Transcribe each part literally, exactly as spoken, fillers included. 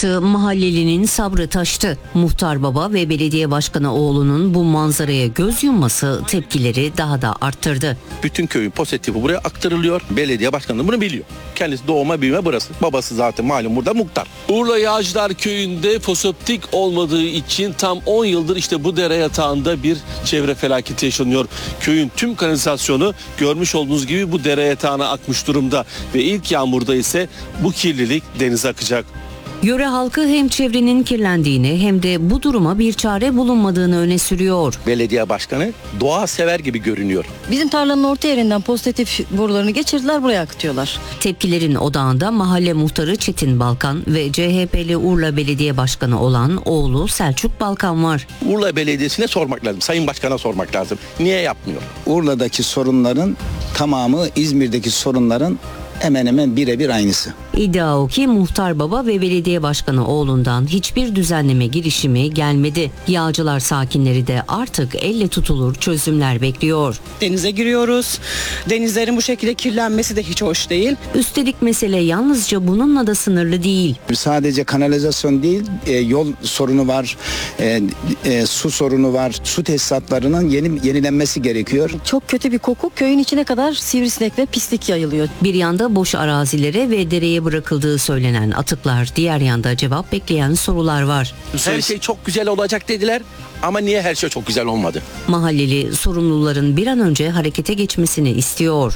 çıktı, mahallelinin sabrı taştı. Muhtar baba ve belediye başkanı oğlunun bu manzaraya göz yumması tepkileri daha da arttırdı. Bütün köyün pozitifi buraya aktarılıyor. Belediye başkanı bunu biliyor. Kendisi doğma büyüme burası. Babası zaten malum burada muhtar. Urla Yağcılar Köyü'nde foseptik olmadığı için tam on yıldır işte bu dere yatağında bir çevre felaketi yaşanıyor. Köyün tüm kanalizasyonu görmüş olduğunuz gibi bu dere yatağına akmış durumda ve ilk yağmurda ise bu kirlilik denize akacak. Yöre halkı hem çevrenin kirlendiğini hem de bu duruma bir çare bulunmadığını öne sürüyor. Belediye başkanı doğa sever gibi görünüyor. Bizim tarlanın orta yerinden pozitif borularını geçirdiler, buraya akıtıyorlar. Tepkilerin odağında mahalle muhtarı Çetin Balkan ve C H P'li Urla Belediye Başkanı olan oğlu Selçuk Balkan var. Urla Belediyesi'ne sormak lazım. Sayın Başkan'a sormak lazım. Niye yapmıyor? Urla'daki sorunların tamamı İzmir'deki sorunların hemen hemen birebir aynısı. İddia o ki muhtar baba ve belediye başkanı oğlundan hiçbir düzenleme girişimi gelmedi. Yağcılar sakinleri de artık elle tutulur çözümler bekliyor. Denize giriyoruz. Denizlerin bu şekilde kirlenmesi de hiç hoş değil. Üstelik mesele yalnızca bununla da sınırlı değil. Sadece kanalizasyon değil, e, yol sorunu var, e, e, su sorunu var. Su tesisatlarının yeni yenilenmesi gerekiyor. Çok kötü bir koku, köyün içine kadar sivrisinek ve pislik yayılıyor. Bir yanda boş arazilere ve dereye bırakıldığı söylenen atıklar, diğer yanda cevap bekleyen sorular var. Her şey çok güzel olacak dediler ama niye her şey çok güzel olmadı? Mahalleli sorumluların bir an önce harekete geçmesini istiyor.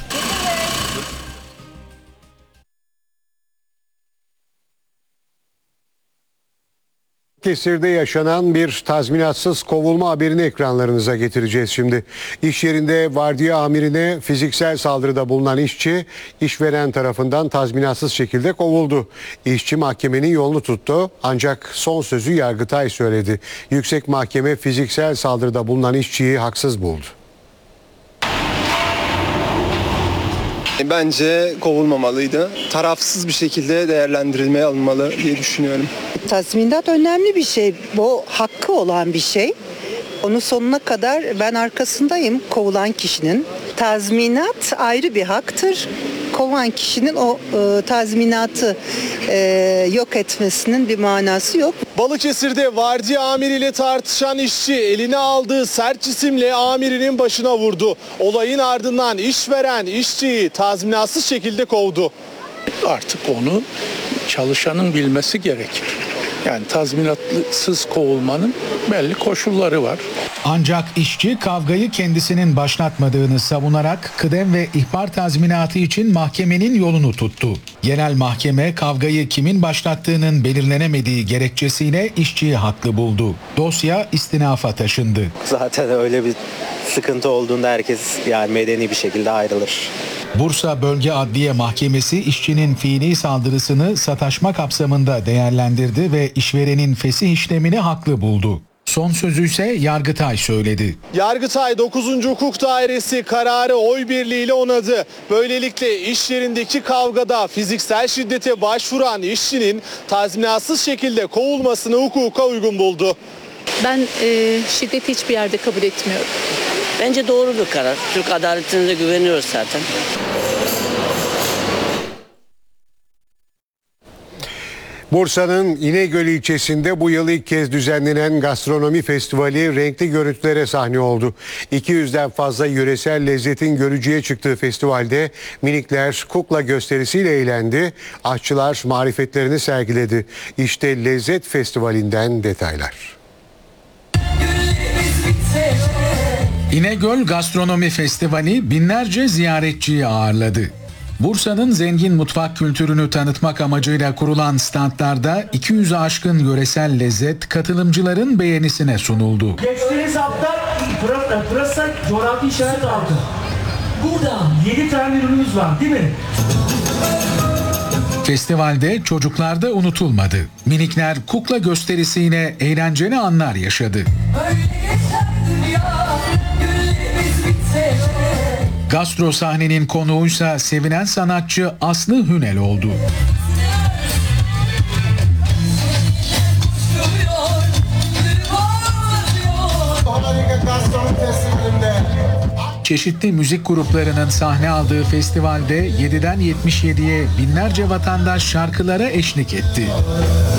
Balıkesir'de yaşanan bir tazminatsız kovulma haberini ekranlarınıza getireceğiz şimdi. İş yerinde vardiya amirine fiziksel saldırıda bulunan işçi işveren tarafından tazminatsız şekilde kovuldu. İşçi mahkemenin yolunu tuttu ancak son sözü Yargıtay söyledi. Yüksek Mahkeme fiziksel saldırıda bulunan işçiyi haksız buldu. Bence kovulmamalıydı. Tarafsız bir şekilde değerlendirilmeye alınmalı diye düşünüyorum. Tazminat önemli bir şey. Bu hakkı olan bir şey. Onun sonuna kadar ben arkasındayım kovulan kişinin. Tazminat ayrı bir haktır. Kovan kişinin o e, tazminatı e, yok etmesinin bir manası yok. Balıkesir'de vardiya amiriyle tartışan işçi eline aldığı sert cisimle amirinin başına vurdu. Olayın ardından işveren işçiyi tazminatsız şekilde kovdu. Artık onu çalışanın bilmesi gerekir. Yani tazminatsız kovulmanın belli koşulları var. Ancak işçi kavgayı kendisinin başlatmadığını savunarak kıdem ve ihbar tazminatı için mahkemenin yolunu tuttu. Genel mahkeme kavgayı kimin başlattığının belirlenemediği gerekçesiyle işçiyi haklı buldu. Dosya istinafa taşındı. Zaten öyle bir sıkıntı olduğunda herkes yani medeni bir şekilde ayrılır. Bursa Bölge Adliye Mahkemesi işçinin fiili saldırısını sataşma kapsamında değerlendirdi ve işverenin fesih işlemini haklı buldu. Son sözü ise Yargıtay söyledi. Yargıtay dokuzuncu Hukuk Dairesi kararı oy birliğiyle onadı. Böylelikle iş yerindeki kavgada fiziksel şiddete başvuran işçinin tazminatsız şekilde kovulmasını hukuka uygun buldu. Ben e, şiddeti hiçbir yerde kabul etmiyorum. Bence doğru bir karar. Türk adaletine de güveniyoruz zaten. Bursa'nın İnegöl ilçesinde bu yıl ilk kez düzenlenen gastronomi festivali renkli görüntülere sahne oldu. iki yüzden fazla yöresel lezzetin görücüye çıktığı festivalde minikler kukla gösterisiyle eğlendi, aşçılar marifetlerini sergiledi. İşte Lezzet Festivali'nden detaylar. İnegöl Gastronomi Festivali binlerce ziyaretçiyi ağırladı. Bursa'nın zengin mutfak kültürünü tanıtmak amacıyla kurulan standlarda iki yüze aşkın yöresel lezzet katılımcıların beğenisine sunuldu. Geçtiğimiz hafta pırasa coğrafi işaret aldı. Burada yedi tane ürünümüz var değil mi? Festivalde çocuklar da unutulmadı. Minikler kukla gösterisiyle eğlenceli anlar yaşadı. Gastro sahnenin konuğuysa sevilen sanatçı Aslı Hünel oldu. Çeşitli müzik gruplarının sahne aldığı festivalde yediden yetmiş yediye binlerce vatandaş şarkılara eşlik etti.